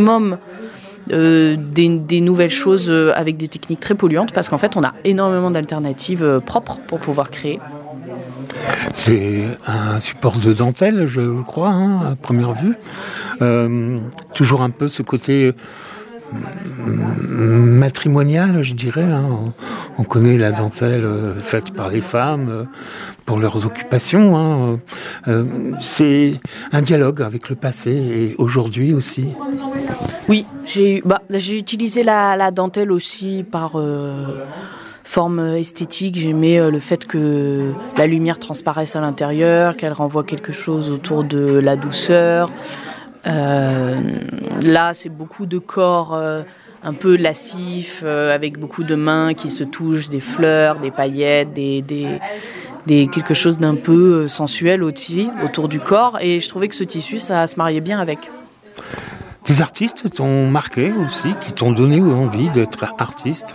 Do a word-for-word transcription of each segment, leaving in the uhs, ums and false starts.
maximum euh, des, des nouvelles choses avec des techniques très polluantes, parce qu'en fait, on a énormément d'alternatives propres pour pouvoir créer. C'est un support de dentelle, je crois, hein, à première vue. Euh, toujours un peu ce côté matrimonial, je dirais. Hein. On, on connaît la dentelle euh, faite par les femmes euh, pour leurs occupations. Hein. Euh, c'est un dialogue avec le passé et aujourd'hui aussi. Oui, j'ai, bah, j'ai utilisé la, la dentelle aussi par euh, forme esthétique. J'aimais euh, le fait que la lumière transparaisse à l'intérieur, qu'elle renvoie quelque chose autour de la douceur. Euh, là, c'est beaucoup de corps euh, un peu lascifs, euh, avec beaucoup de mains qui se touchent, des fleurs, des paillettes, des, des, des, quelque chose d'un peu sensuel aussi autour du corps. Et je trouvais que ce tissu, ça se mariait bien avec. Des artistes t'ont marqué aussi, qui t'ont donné envie d'être artiste?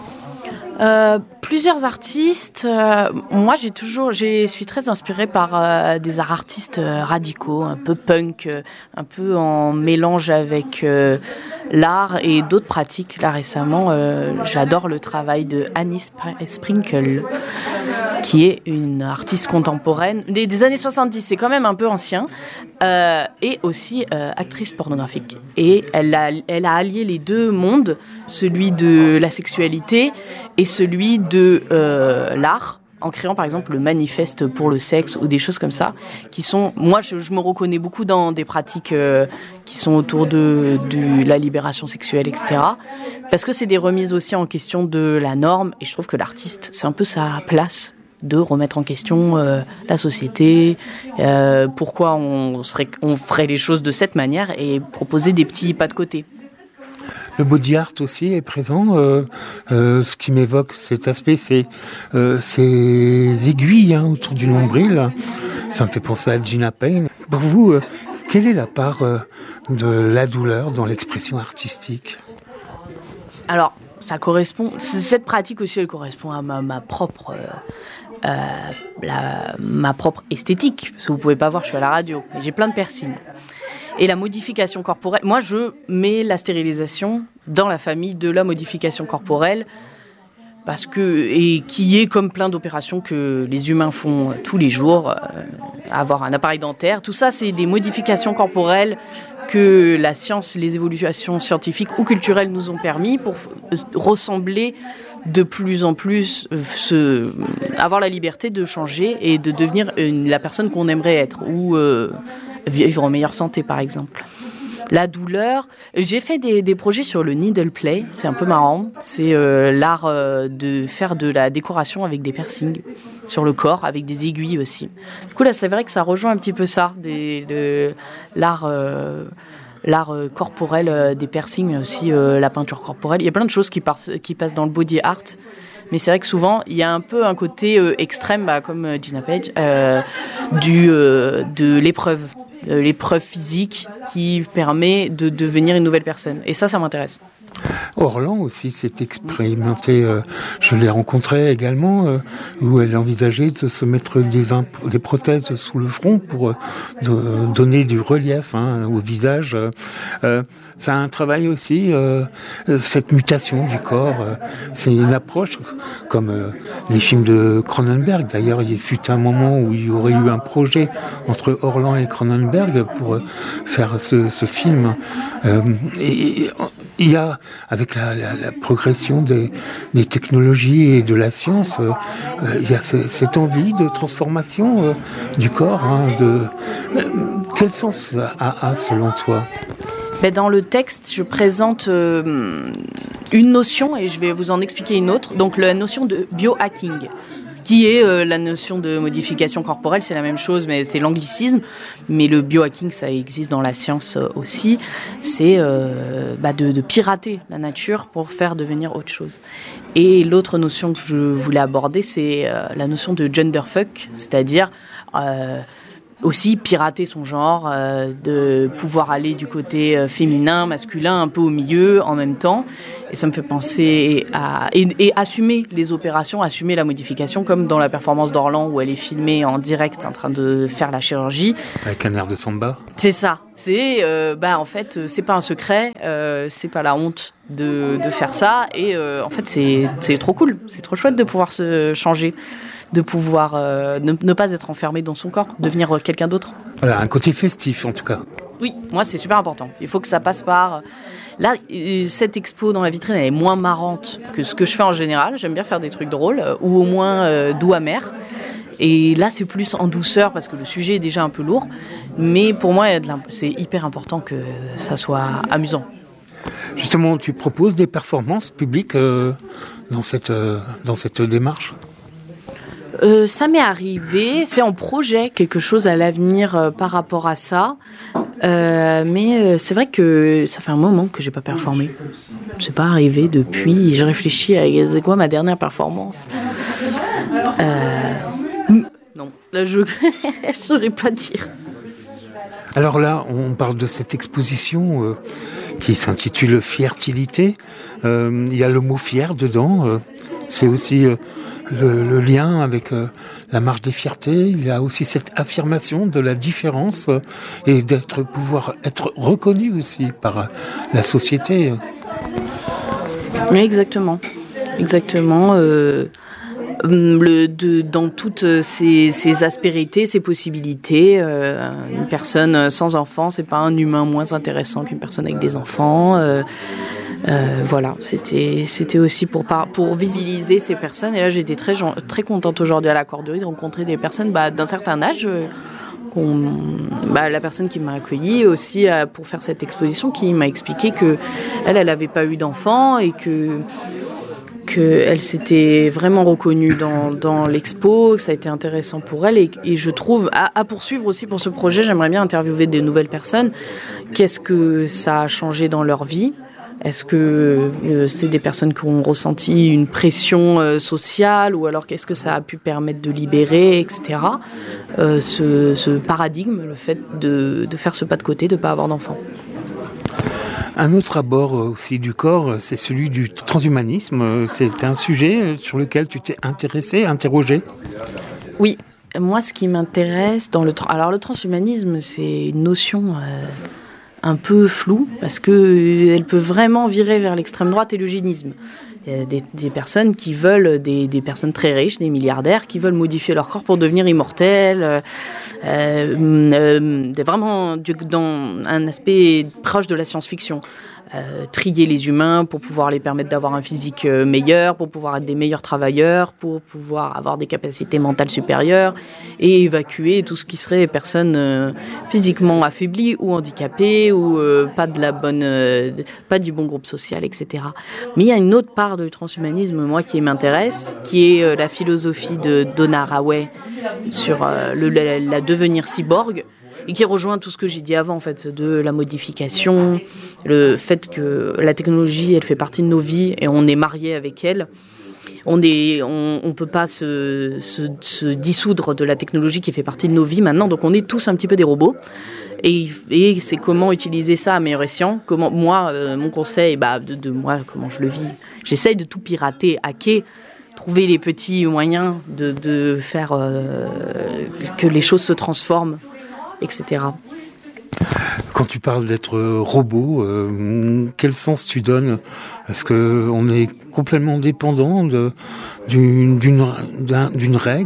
Euh, plusieurs artistes. Euh, moi, j'ai toujours, j'ai suis très inspirée par euh, des artistes euh, radicaux, un peu punk, euh, un peu en mélange avec euh, l'art et d'autres pratiques. Là, récemment, euh, j'adore le travail de Annie Sprinkle, qui est une artiste contemporaine des, des années soixante-dix. C'est quand même un peu ancien, euh, et aussi euh, actrice pornographique. Et elle a, elle a allié les deux mondes, celui de la sexualité et celui de euh, l'art, en créant par exemple le manifeste pour le sexe ou des choses comme ça, qui sont, moi je, je me reconnais beaucoup dans des pratiques euh, qui sont autour de, de la libération sexuelle, et cetera. Parce que c'est des remises aussi en question de la norme, et je trouve que l'artiste, c'est un peu sa place de remettre en question euh, la société, euh, pourquoi on, serait, on ferait les choses de cette manière, et proposer des petits pas de côté. Le body art aussi est présent. Euh, euh, ce qui m'évoque cet aspect, c'est euh, ces aiguilles hein, autour du nombril. Ça me fait penser à Gina Payne. Pour vous, euh, quelle est la part euh, de la douleur dans l'expression artistique ? Alors, ça correspond. Cette pratique aussi, elle correspond à ma, ma propre, euh, euh, la, ma propre esthétique. Parce que vous pouvez pas voir, je suis à la radio, mais j'ai plein de piercings. Et la modification corporelle, moi je mets la stérilisation dans la famille de la modification corporelle, parce que, et qui est comme plein d'opérations que les humains font tous les jours, euh, avoir un appareil dentaire, tout ça c'est des modifications corporelles que la science, les évolutions scientifiques ou culturelles nous ont permis pour ressembler de plus en plus, euh, se, avoir la liberté de changer et de devenir une, la personne qu'on aimerait être, ou euh, vivre en meilleure santé par exemple. La douleur, j'ai fait des, des projets sur le needle play, c'est un peu marrant, c'est euh, l'art euh, de faire de la décoration avec des piercings sur le corps, avec des aiguilles aussi. Du coup là c'est vrai que ça rejoint un petit peu ça, des, de, l'art, euh, l'art euh, corporel, euh, des piercings aussi, euh, la peinture corporelle, il y a plein de choses qui, par, qui passent dans le body art. Mais c'est vrai que souvent, il y a un peu un côté euh, extrême, bah, comme euh, Gina Page, euh, du, euh, de l'épreuve, euh, l'épreuve physique qui permet de devenir une nouvelle personne. Et ça, ça m'intéresse. Orlan aussi s'est expérimentée, euh, je l'ai rencontrée également, euh, où elle envisageait de se mettre des, imp- des prothèses sous le front pour euh, de, donner du relief hein, au visage. Euh, c'est un travail aussi, euh, cette mutation du corps, euh, c'est une approche comme euh, les films de Cronenberg. D'ailleurs, il fut un moment où il y aurait eu un projet entre Orlan et Cronenberg pour euh, faire ce, ce film. Euh, et, et il y a, avec la, la, la progression des, des technologies et de la science, euh, euh, il y a ce, cette envie de transformation euh, du corps. Hein, de, euh, quel sens a, a selon toi ? Ben dans le texte, je présente euh, une notion et je vais vous en expliquer une autre. Donc la notion de biohacking, qui est euh, la notion de modification corporelle, c'est la même chose, mais c'est l'anglicisme. Mais le biohacking, ça existe dans la science euh, aussi. C'est euh, bah de, de pirater la nature pour faire devenir autre chose. Et l'autre notion que je voulais aborder, c'est euh, la notion de genderfuck, c'est-à-dire euh, aussi pirater son genre, euh, de pouvoir aller du côté euh, féminin, masculin, un peu au milieu en même temps. Et ça me fait penser à... Et, et assumer les opérations, assumer la modification, comme dans la performance d'Orlan où elle est filmée en direct en train de faire la chirurgie. Avec un air de samba. C'est ça. C'est, euh, bah, en fait, c'est pas un secret, euh, c'est pas la honte de, de faire ça. Et euh, en fait, c'est, c'est trop cool. C'est trop chouette de pouvoir se changer, de pouvoir euh, ne, ne pas être enfermé dans son corps, devenir quelqu'un d'autre. Voilà, un côté festif en tout cas. Oui, moi c'est super important. Il faut que ça passe par... Là, cette expo dans la vitrine, elle est moins marrante que ce que je fais en général. J'aime bien faire des trucs drôles, ou au moins euh, doux amers. Et là, c'est plus en douceur, parce que le sujet est déjà un peu lourd. Mais pour moi, c'est hyper important que ça soit amusant. Justement, tu proposes des performances publiques euh, dans, cette, euh, dans cette démarche ? Euh, ça m'est arrivé, c'est en projet, quelque chose à l'avenir euh, par rapport à ça. Euh, mais euh, c'est vrai que ça fait un moment que j'ai pas performé. C'est pas arrivé depuis. Je réfléchis à c'est quoi ma dernière performance. Euh, non, là je je saurais pas dire. Alors là, on parle de cette exposition euh, qui s'intitule Fiertilité. Euh, il y a le mot fier dedans. Euh, c'est aussi euh, le, le lien avec euh, la marche des fiertés. Il y a aussi cette affirmation de la différence euh, et d'être pouvoir être reconnu aussi par euh, la société. Oui, exactement. Exactement. Euh... Le, de, dans toutes ces, ces aspérités, ces possibilités, euh, une personne sans enfant, c'est pas un humain moins intéressant qu'une personne avec des enfants. Euh, euh, voilà, c'était, c'était aussi pour, pour visibiliser ces personnes. Et là, j'étais très, très contente aujourd'hui à la Corderie de rencontrer des personnes bah, d'un certain âge. Euh, qu'on, bah, la personne qui m'a accueillie aussi euh, pour faire cette exposition, qui m'a expliqué que elle, elle avait pas eu d'enfant et que qu'elle s'était vraiment reconnue dans, dans l'expo, que ça a été intéressant pour elle. Et, et je trouve, à, à poursuivre aussi pour ce projet, j'aimerais bien interviewer de nouvelles personnes. Qu'est-ce que ça a changé dans leur vie ? Est-ce que euh, c'est des personnes qui ont ressenti une pression euh, sociale, ou alors qu'est-ce que ça a pu permettre de libérer, et cetera. Euh, ce, ce paradigme, le fait de, de faire ce pas de côté, de ne pas avoir d'enfant. Un autre abord aussi du corps, c'est celui du transhumanisme. C'est un sujet sur lequel tu t'es intéressé, interrogé ? Oui, moi ce qui m'intéresse dans le... Tra- Alors le transhumanisme, c'est une notion euh, un peu floue, parce qu'elle euh, peut vraiment virer vers l'extrême droite et l'eugénisme. Il y a des, des personnes qui veulent, des, des personnes très riches, des milliardaires, qui veulent modifier leur corps pour devenir immortels. Euh, euh, vraiment dans un aspect proche de la science-fiction. Euh, trier les humains pour pouvoir les permettre d'avoir un physique meilleur, pour pouvoir être des meilleurs travailleurs, pour pouvoir avoir des capacités mentales supérieures et évacuer tout ce qui serait personnes euh, physiquement affaiblies ou handicapées ou euh, pas de la bonne, euh, pas du bon groupe social, et cetera. Mais il y a une autre part du transhumanisme, moi, qui m'intéresse, qui est euh, la philosophie de Donna Haraway sur euh, le la, la devenir cyborg. Et qui rejoint tout ce que j'ai dit avant, en fait, de la modification, le fait que la technologie, elle fait partie de nos vies et on est marié avec elle. On est, on, on peut pas se, se, se dissoudre de la technologie qui fait partie de nos vies maintenant. Donc on est tous un petit peu des robots. Et, et c'est comment utiliser ça à meilleur escient. Comment, moi, euh, mon conseil, bah, de, de moi, comment je le vis. J'essaye de tout pirater, hacker, trouver les petits moyens de, de faire euh, que les choses se transforment, et cetera. Quand tu parles d'être robot, euh, quel sens tu donnes ? Est-ce qu'on est complètement dépendant de, d'une, d'une, d'une règle ?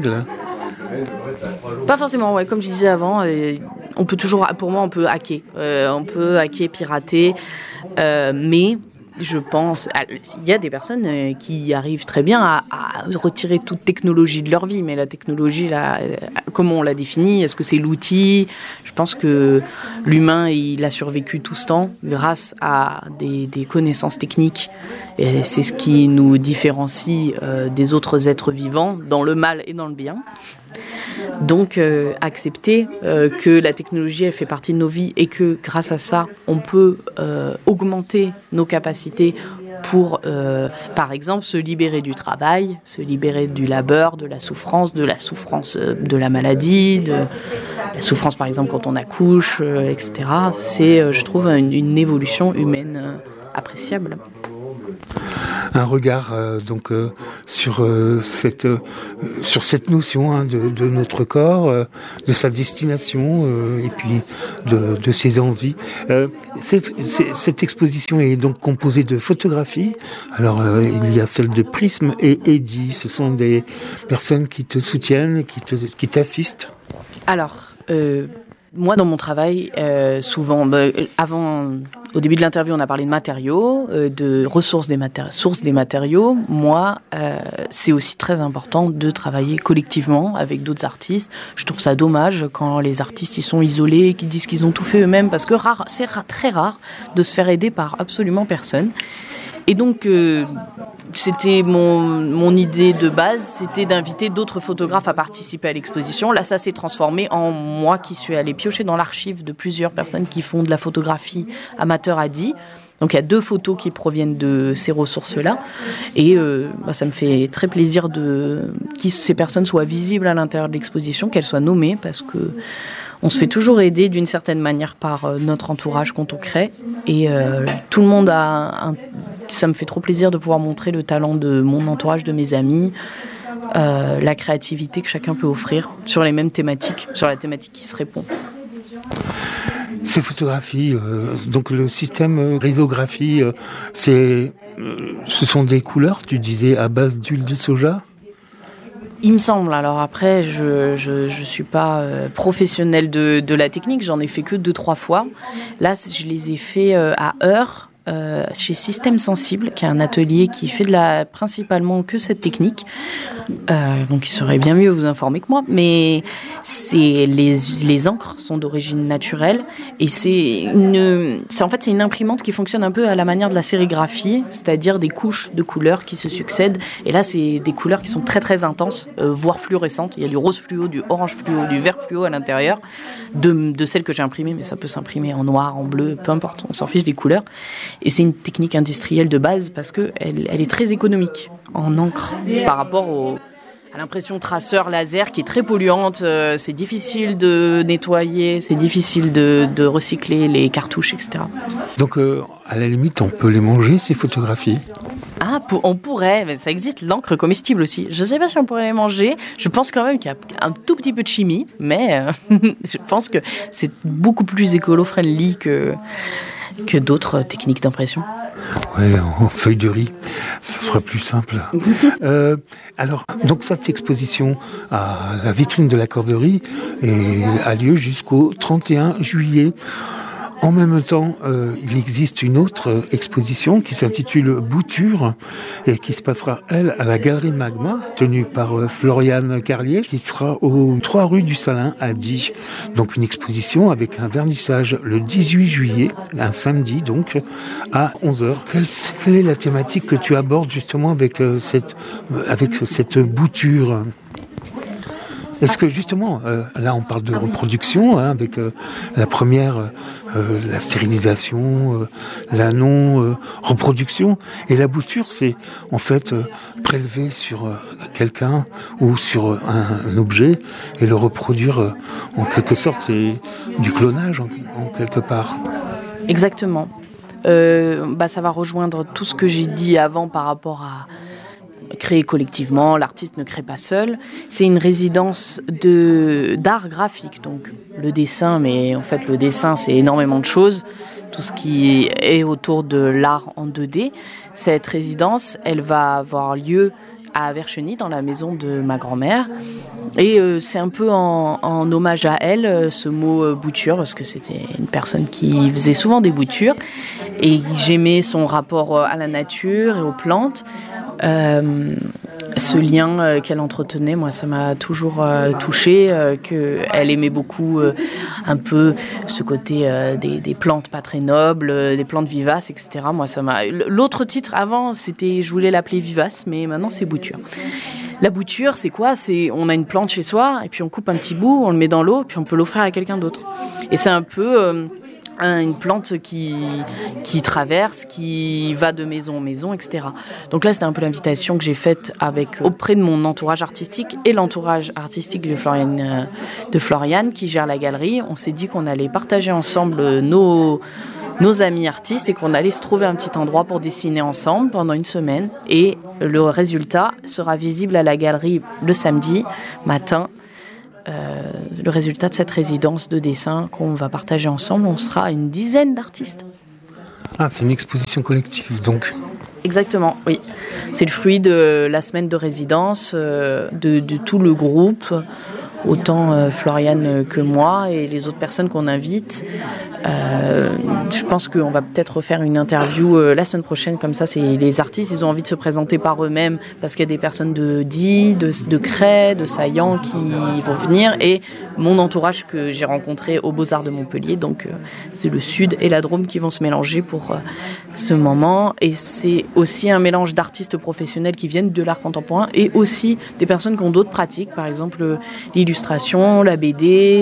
Pas forcément, ouais. Comme je disais avant, euh, on peut toujours, pour moi, on peut hacker. Euh, on peut hacker, pirater, euh, mais... Je pense, il y a des personnes qui arrivent très bien à, à retirer toute technologie de leur vie, mais la technologie, là, comment on la définit ? Est-ce que c'est l'outil ? Je pense que l'humain, il a survécu tout ce temps grâce à des, des connaissances techniques. Et c'est ce qui nous différencie euh, des autres êtres vivants, dans le mal et dans le bien. Donc, euh, accepter euh, que la technologie, elle fait partie de nos vies et que, grâce à ça, on peut euh, augmenter nos capacités pour, euh, par exemple, se libérer du travail, se libérer du labeur, de la souffrance, de la souffrance de la maladie, de, la souffrance, par exemple, quand on accouche, euh, et cetera. C'est, euh, je trouve, une, une évolution humaine euh, appréciable. Un regard euh, donc euh, sur euh, cette euh, sur cette notion hein, de, de notre corps, euh, de sa destination euh, et puis de, de ses envies. Euh, c'est, c'est, cette exposition est donc composée de photographies. Alors euh, il y a celle de Prism et Eddy. Ce sont des personnes qui te soutiennent, qui te qui t'assistent. Alors. Euh... Moi, dans mon travail, euh, souvent, bah, avant, au début de l'interview, on a parlé de matériaux, euh, de ressources des, matéri- sources des matériaux. Moi, euh, c'est aussi très important de travailler collectivement avec d'autres artistes. Je trouve ça dommage quand les artistes ils sont isolés, qu'ils disent qu'ils ont tout fait eux-mêmes, parce que rare, c'est ra- très rare de se faire aider par absolument personne. Et donc, euh, c'était mon, mon idée de base, c'était d'inviter d'autres photographes à participer à l'exposition. Là, ça s'est transformé en moi qui suis allée piocher dans l'archive de plusieurs personnes qui font de la photographie amateur à Die. Donc, il y a deux photos qui proviennent de ces ressources-là. Et euh, bah, ça me fait très plaisir de, que ces personnes soient visibles à l'intérieur de l'exposition, qu'elles soient nommées, parce que on se fait toujours aider d'une certaine manière par euh, notre entourage quand on crée. Et euh, tout le monde a... Un, ça me fait trop plaisir de pouvoir montrer le talent de mon entourage, de mes amis, euh, la créativité que chacun peut offrir sur les mêmes thématiques, sur la thématique qui se répond. Ces photographies, euh, donc le système risographie, euh, c'est, euh, ce sont des couleurs, tu disais, à base d'huile de soja ? Il me semble. Alors après, je je, je suis pas euh, professionnelle de, de la technique. J'en ai fait que deux, trois fois. Là, je les ai fait euh, à Heure, euh, chez Système Sensible, qui est un atelier qui fait de la, principalement que cette technique. Euh, donc, il serait bien mieux vous informer que moi. Mais c'est, les, les encres sont d'origine naturelle. Et c'est, une, c'est en fait, c'est une imprimante qui fonctionne un peu à la manière de la sérigraphie, c'est-à-dire des couches de couleurs qui se succèdent. Et là, c'est des couleurs qui sont très, très intenses, euh, voire fluorescentes. Il y a du rose fluo, du orange fluo, du vert fluo à l'intérieur de, de celles que j'ai imprimées, mais ça peut s'imprimer en noir, en bleu, peu importe, on s'en fiche des couleurs. Et c'est une technique industrielle de base parce qu'elle elle est très économique en encre par rapport au, à l'impression traceur laser qui est très polluante. Euh, c'est difficile de nettoyer, c'est difficile de, de recycler les cartouches, et cetera. Donc, euh, à la limite, on peut les manger, ces photographies ? Ah, pour, on pourrait, mais ça existe l'encre comestible aussi. Je ne sais pas si on pourrait les manger. Je pense quand même qu'il y a un tout petit peu de chimie, mais euh, je pense que c'est beaucoup plus écolo-friendly que, que d'autres techniques d'impression. Ouais, en feuille de riz, ça sera plus simple. euh, alors, donc cette exposition à la vitrine de la Corderie et a lieu jusqu'au trente et un juillet. En même temps, euh, il existe une autre exposition qui s'intitule Bouture et qui se passera, elle, à la Galerie Magma, tenue par euh, Floriane Carlier, qui sera aux trois rue du Salin à Die. Donc une exposition avec un vernissage le dix-huit juillet, un samedi donc, à onze heures. Quelle, quelle est la thématique que tu abordes justement avec, euh, cette, euh, avec cette bouture ? Est-ce que justement, euh, là on parle de reproduction, hein, avec euh, la première, euh, la stérilisation, euh, la non-reproduction, euh, et la bouture, c'est en fait euh, prélever sur euh, quelqu'un ou sur euh, un, un objet et le reproduire euh, en quelque sorte, c'est du clonage en, en quelque part. Exactement. Euh, bah, ça va rejoindre tout ce que j'ai dit avant par rapport à créer collectivement, l'artiste ne crée pas seul. C'est une résidence de, d'art graphique, donc le dessin, mais en fait le dessin c'est énormément de choses, tout ce qui est autour de l'art en deux D. Cette résidence, elle va avoir lieu à Vercheny, dans la maison de ma grand-mère. Et euh, c'est un peu en, en hommage à elle, euh, ce mot euh, bouture, parce que c'était une personne qui faisait souvent des boutures. Et j'aimais son rapport euh, à la nature et aux plantes. Euh, ce lien euh, qu'elle entretenait, moi, ça m'a toujours euh, touchée, euh, qu'elle aimait beaucoup euh, un peu ce côté euh, des, des plantes pas très nobles, euh, des plantes vivaces, et cetera. Moi, ça m'a... L'autre titre avant, c'était, je voulais l'appeler vivace, mais maintenant c'est bouture. La bouture, c'est quoi ? C'est, on a une plante chez soi, et puis on coupe un petit bout, on le met dans l'eau, puis on peut l'offrir à quelqu'un d'autre. Et c'est un peu... Euh, une plante qui, qui traverse, qui va de maison en maison, et cetera. Donc là, c'était un peu l'invitation que j'ai faite avec, auprès de mon entourage artistique et l'entourage artistique de Floriane, de Floriane qui gère la galerie. On s'est dit qu'on allait partager ensemble nos, nos amis artistes et qu'on allait se trouver un petit endroit pour dessiner ensemble pendant une semaine. Et le résultat sera visible à la galerie le samedi matin. Euh, le résultat de cette résidence de dessin qu'on va partager ensemble, on sera une dizaine d'artistes. Ah, c'est une exposition collective, donc. Exactement, oui. C'est le fruit de la semaine de résidence, euh, de, de tout le groupe, autant euh, Floriane que moi et les autres personnes qu'on invite. Euh, je pense qu'on va peut-être refaire une interview euh, la semaine prochaine, comme ça c'est les artistes, ils ont envie de se présenter par eux-mêmes parce qu'il y a des personnes de Die, de, de Cray, de Saillant qui vont venir et mon entourage que j'ai rencontré aux Beaux-Arts de Montpellier, donc euh, c'est le Sud et la Drôme qui vont se mélanger pour euh, ce moment et c'est aussi un mélange d'artistes professionnels qui viennent de l'art contemporain et aussi des personnes qui ont d'autres pratiques, par exemple l'illustration, la B D,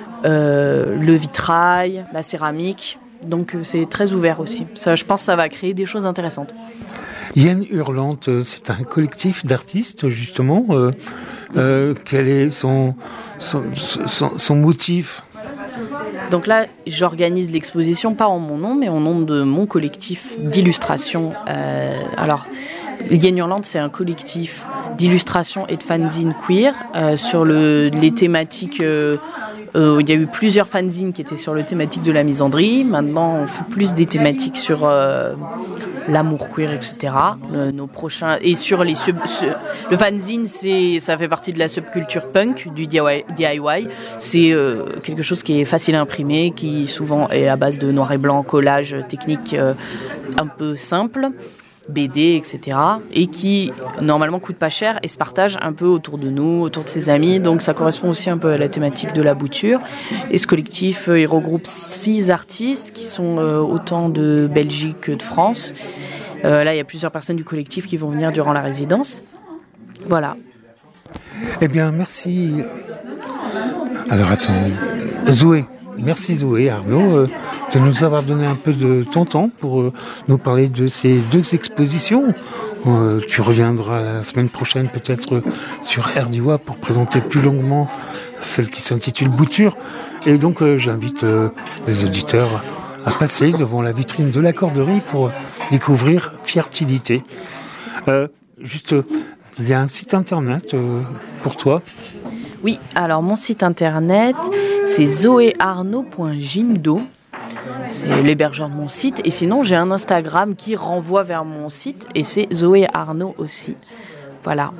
Euh, le vitrail, la céramique, donc euh, c'est très ouvert aussi. Ça, je pense que ça va créer des choses intéressantes. Yann Hurlante, c'est un collectif d'artistes justement. Euh, euh, quel est son, son, son, son motif ? Donc là, j'organise l'exposition pas en mon nom, mais au nom de mon collectif d'illustration. Euh, alors, Yann Hurlante, c'est un collectif d'illustration et de fanzine queer euh, sur le, les thématiques. Euh, Euh, il y a eu plusieurs fanzines qui étaient sur le thématique de la misandrie. Maintenant, on fait plus des thématiques sur euh, l'amour queer, et cetera. Le, nos prochains et sur les sub, sub, le fanzine, c'est ça fait partie de la subculture punk du D I Y. C'est euh, quelque chose qui est facile à imprimer, qui souvent est à base de noir et blanc, collage, technique euh, un peu simple. B D, et cetera, et qui normalement coûte pas cher et se partage un peu autour de nous, autour de ses amis, donc ça correspond aussi un peu à la thématique de la bouture. Et ce collectif, euh, il regroupe six artistes qui sont euh, autant de Belgique que de France. Euh, là, il y a plusieurs personnes du collectif qui vont venir durant la résidence. Voilà. Eh bien, merci. Alors attends, Zoé. Merci Zoé, Arnaud, euh, de nous avoir donné un peu de ton temps pour euh, nous parler de ces deux expositions. Euh, tu reviendras la semaine prochaine peut-être euh, sur R D W A pour présenter plus longuement celle qui s'intitule Bouture. Et donc euh, j'invite euh, les auditeurs à passer devant la vitrine de la Corderie pour euh, découvrir Fiertilité. Euh, juste, euh, il y a un site internet euh, pour toi. Oui, alors mon site internet, c'est zoé arnaud point jimdo. C'est l'hébergeur de mon site. Et sinon, j'ai un Instagram qui renvoie vers mon site et c'est Zoé Arnaud aussi. Voilà.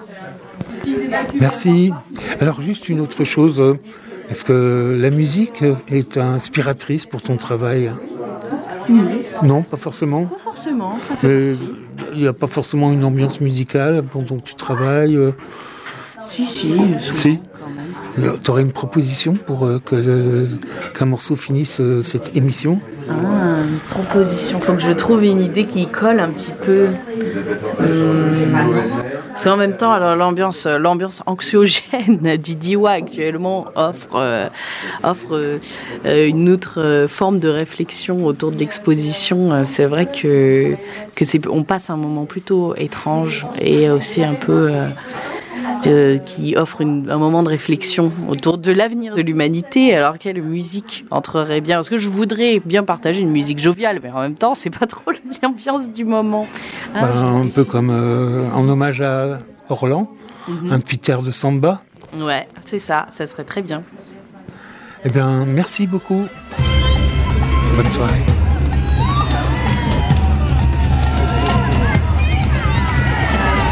Merci. Alors, juste une autre chose. Est-ce que la musique est inspiratrice pour ton travail ? Oui. Non, pas forcément. Pas forcément. Ça fait il n'y a pas forcément une ambiance musicale pendant que tu travailles. Si, si. Si. Tu aurais une proposition pour euh, que le, qu'un morceau finisse euh, cette émission ? Ah, une proposition. Il faut que je trouve une idée qui colle un petit peu. Hum, parce qu'en même temps, alors, l'ambiance, l'ambiance anxiogène du D I W A actuellement offre, euh, offre euh, une autre euh, forme de réflexion autour de l'exposition. C'est vrai que, que c'est, on passe un moment plutôt étrange et aussi un peu... Euh, De, qui offre une, un moment de réflexion autour de l'avenir de l'humanité, alors quelle musique entrerait bien, parce que je voudrais bien partager une musique joviale, mais en même temps c'est pas trop l'ambiance du moment. Ah, bah, un peu comme euh, en hommage à Orlan, mm-hmm. un petit air de samba. Ouais, c'est ça, ça serait très bien. Eh bien, merci beaucoup. Bonne soirée.